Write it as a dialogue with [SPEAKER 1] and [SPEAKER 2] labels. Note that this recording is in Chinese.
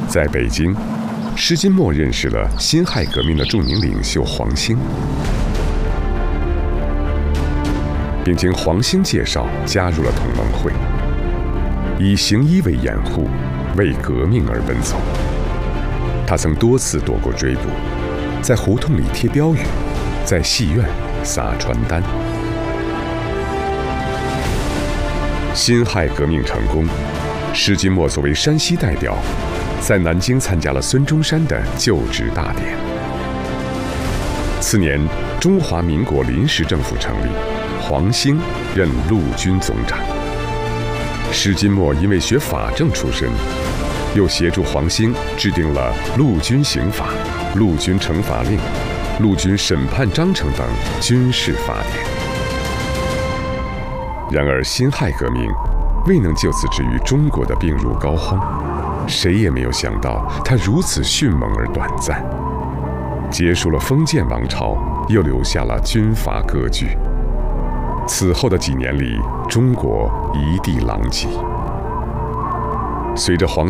[SPEAKER 1] 在北京，施金墨认识了辛亥革命的著名领袖黄兴，并经黄兴介绍加入了同盟会，以行医为掩护，为革命而奔走。他曾多次躲过追捕，在胡同里贴标语，在戏院撒传单。辛亥革命成功，施金墨作为山西代表，在南京参加了孙中山的就职大典。次年，中华民国临时政府成立，黄兴任陆军总长。施金墨因为学法政出身，又协助黄兴制定了陆军刑法、陆军惩罚令、陆军审判章程等军事法典。然而，辛亥革命未能就此置于中国的病入膏肓，谁也没有想到它如此迅猛而短暂，结束了封建王朝，又留下了军阀割据。此后的几年里，中国一地狼藉。随着黄